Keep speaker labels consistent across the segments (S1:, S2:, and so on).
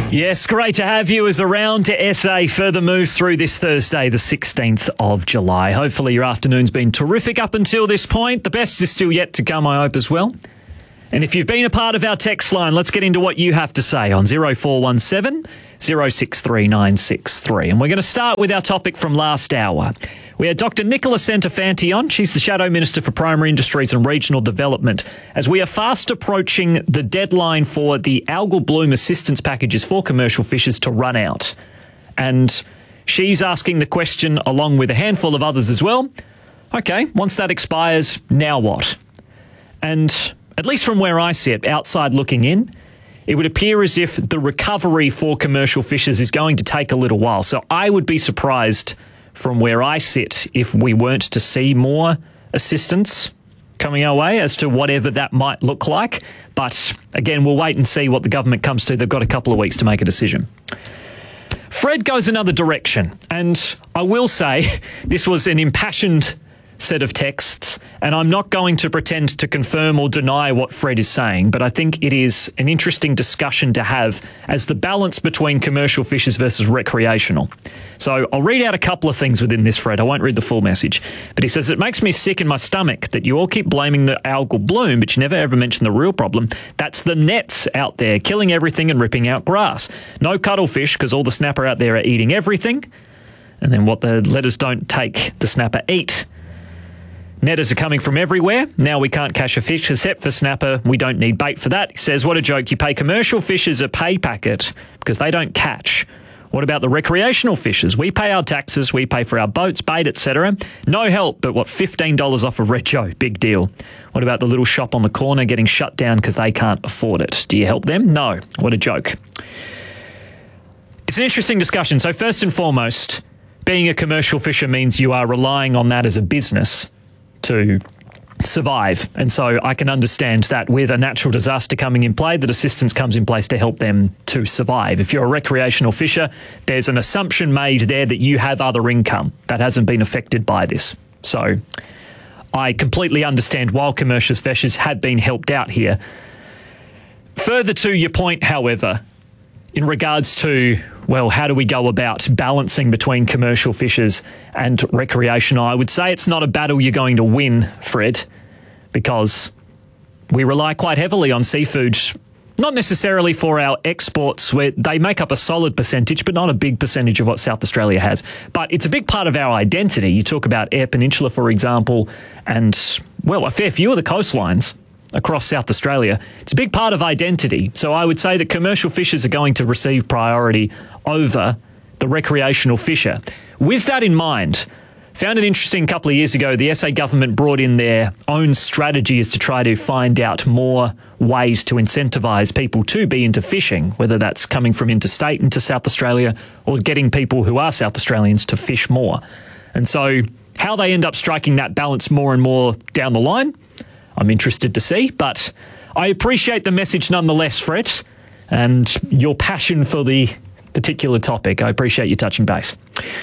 S1: Yes, great to have you as around to SA further moves through this Thursday, the 16th of July. Hopefully your afternoon's been terrific up until this point. The best is still yet to come, I hope, as well. And if you've been a part of our text line, let's get into what you have to say on 0417 063963. And we're going to start with our topic from last hour. We had Dr. Nicola Centofanti on. She's the Shadow Minister for Primary Industries and Regional Development, as we are fast approaching the deadline for the algal bloom assistance packages for commercial fishers to run out. And she's asking the question, along with a handful of others as well, okay, once that expires, now what? And at least from where I sit, outside looking in, it would appear as if the recovery for commercial fishers is going to take a little while. So I would be surprised from where I sit if we weren't to see more assistance coming our way as to whatever that might look like. But again, we'll wait and see what the government comes to. They've got a couple of weeks to make a decision. Fred goes another direction. And I will say this was an impassioned set of texts, and I'm not going to pretend to confirm or deny what Fred is saying, but I think it is an interesting discussion to have as the balance between commercial fishers versus recreational. So I'll read out a couple of things within this, Fred. I won't read the full message. But he says, it makes me sick in my stomach that you all keep blaming the algal bloom, but you never ever mention the real problem. That's the nets out there killing everything and ripping out grass. No cuttlefish because all the snapper out there are eating everything. And then what the letters don't take, the snapper eat. Netters are coming from everywhere. Now we can't catch a fish except for snapper. We don't need bait for that. He says, what a joke. You pay commercial fishers a pay packet because they don't catch. What about the recreational fishers? We pay our taxes. We pay for our boats, bait, etc. No help, but what, $15 off of Red Joe? Big deal. What about the little shop on the corner getting shut down because they can't afford it? Do you help them? No. What a joke. It's an interesting discussion. So first and foremost, being a commercial fisher means you are relying on that as a business to survive. And so I can understand that with a natural disaster coming in play, that assistance comes in place to help them to survive. If you're a recreational fisher, there's an assumption made there that you have other income that hasn't been affected by this. So I completely understand why commercial fishers have been helped out here. Further to your point, however, in regards to, well, how do we go about balancing between commercial fishers and recreational? I would say it's not a battle you're going to win, Fred, because we rely quite heavily on seafood, not necessarily for our exports, where they make up a solid percentage, but not a big percentage of what South Australia has. But it's a big part of our identity. You talk about Eyre Peninsula, for example, and, well, a fair few of the coastlines across South Australia. It's a big part of identity. So I would say that commercial fishers are going to receive priority over the recreational fisher. With that in mind, found it interesting a couple of years ago, the SA government brought in their own strategies to try to find out more ways to incentivise people to be into fishing, whether that's coming from interstate into South Australia or getting people who are South Australians to fish more. And so how they end up striking that balance more and more down the line, I'm interested to see, but I appreciate the message nonetheless, Fred, and your passion for the particular topic. I appreciate you touching base.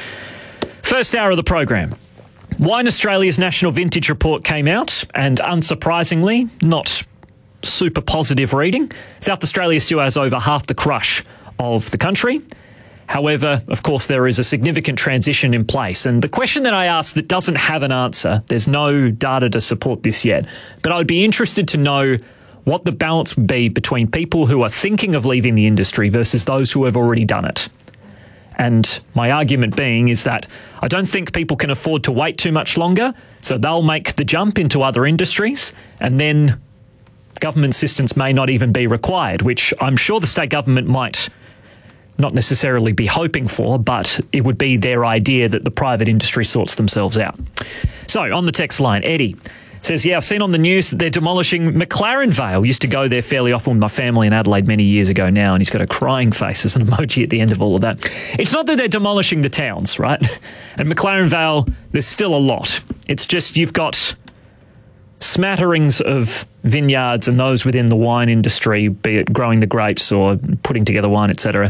S1: First hour of the program. Wine Australia's National Vintage Report came out, and unsurprisingly, not super positive reading. South Australia still has over half the crush of the country. However, of course, there is a significant transition in place. And the question that I asked that doesn't have an answer, there's no data to support this yet, but I would be interested to know what the balance would be between people who are thinking of leaving the industry versus those who have already done it. And my argument being is that I don't think people can afford to wait too much longer, so they'll make the jump into other industries, and then government assistance may not even be required, which I'm sure the state government might not necessarily be hoping for, but it would be their idea that the private industry sorts themselves out. So on the text line, Eddie says, yeah, I've seen on the news that they're demolishing McLaren Vale. Used to go there fairly often with my family in Adelaide many years ago now, and he's got a crying face as an emoji at the end of all of that. It's not that they're demolishing the towns, right? And McLaren Vale, there's still a lot. It's just you've got smatterings of vineyards and those within the wine industry, be it growing the grapes or putting together wine, etc.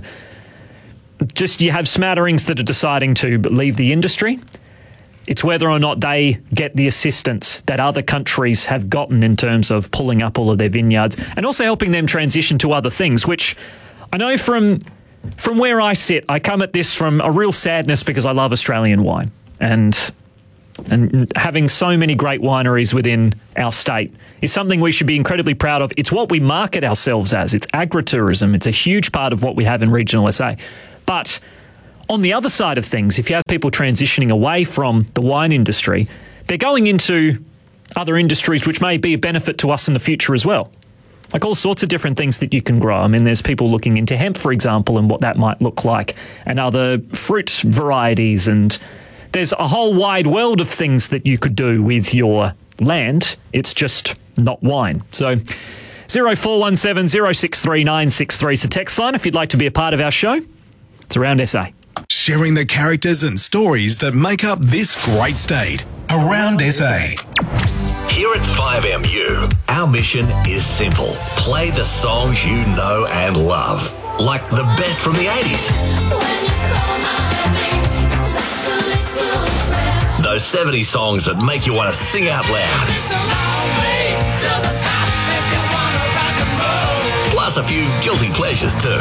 S1: Just you have smatterings that are deciding to leave the industry. It's whether or not they get the assistance that other countries have gotten in terms of pulling up all of their vineyards and also helping them transition to other things, which I know from from where I sit, I come at this from a real sadness because I love Australian wine. And having so many great wineries within our state is something we should be incredibly proud of. It's what we market ourselves as. It's agritourism. It's a huge part of what we have in regional SA. But on the other side of things, if you have people transitioning away from the wine industry, they're going into other industries which may be a benefit to us in the future as well. Like all sorts of different things that you can grow. I mean, there's people looking into hemp, for example, and what that might look like, and other fruit varieties, and there's a whole wide world of things that you could do with your land. It's just not wine. So 0417 063 963 is the text line if you'd like to be a part of our show. It's Around SA.
S2: Sharing the characters and stories that make up this great state. Around SA.
S3: Here at 5MU, our mission is simple. Play the songs you know and love, like the best from the 80s. Those 70 songs that make you want to sing out loud. Plus a few guilty pleasures too.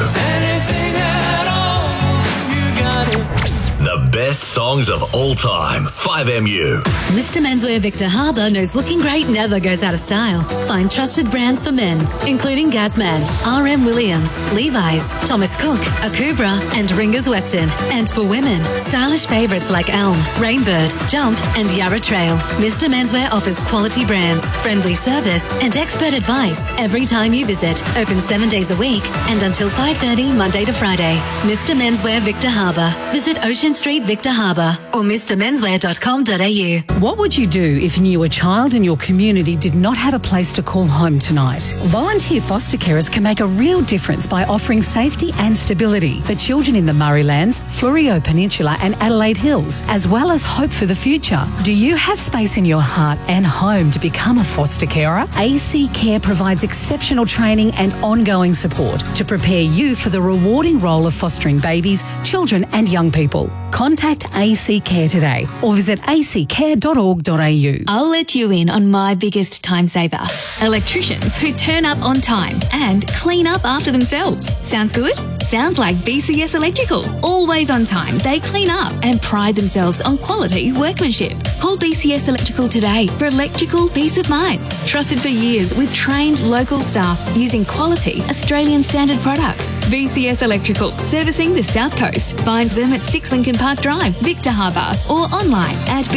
S3: The best songs of all time. 5MU.
S4: Mr. Menswear Victor Harbour knows looking great never goes out of style. Find trusted brands for men, including Gazman, RM Williams, Levi's, Thomas Cook, Akubra, and Ringers Western. And for women, stylish favourites like Elm, Rainbird, Jump, and Yarra Trail. Mr. Menswear offers quality brands, friendly service, and expert advice every time you visit. Open 7 days a week and until 5:30 Monday to Friday. Mr. Menswear Victor Harbour. Visit Ocean Street, Victor Harbour, or mrmenswear.com.au.
S5: What would you do if you knew a child in your community did not have a place to call home tonight? Volunteer foster carers can make a real difference by offering safety and stability for children in the Murraylands, Fleurieu Peninsula and Adelaide Hills, as well as hope for the future. Do you have space in your heart and home to become a foster carer? AC Care provides exceptional training and ongoing support to prepare you for the rewarding role of fostering babies, children and young people. Contact AC Care today or visit accare.org.au.
S6: I'll let you in on my biggest time saver. Electricians who turn up on time and clean up after themselves. Sounds good? Sounds like BCS Electrical. Always on time, they clean up and pride themselves on quality workmanship. Call BCS Electrical today for electrical peace of mind. Trusted for years with trained local staff using quality Australian standard products. BCS Electrical, servicing the South Coast. Find them at 6 Lincoln Park Drive, Victor Harbour, or online at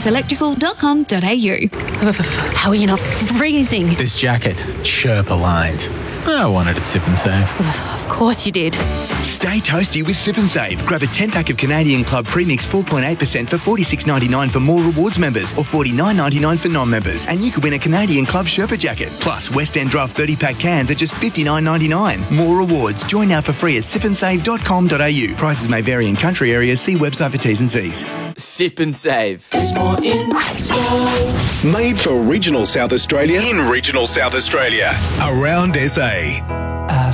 S6: bcselectrical.com.au.
S5: How are you not freezing?
S7: This jacket, Sherpa lined. I wanted it Sip and Save.
S5: Of course you did.
S8: Stay toasty with Sip and Save. Grab a 10-pack of Canadian Club Premix 4.8% for $46.99 for More Rewards members or $49.99 for non-members. And you could win a Canadian Club Sherpa jacket. Plus, West End Draft 30-pack cans at just $59.99. More rewards. Join now for free at sipandsave.com.au. Prices may vary in country areas. See website for T's and C's.
S9: Sip and Save.
S2: Made for regional South Australia in regional South Australia. Around SA.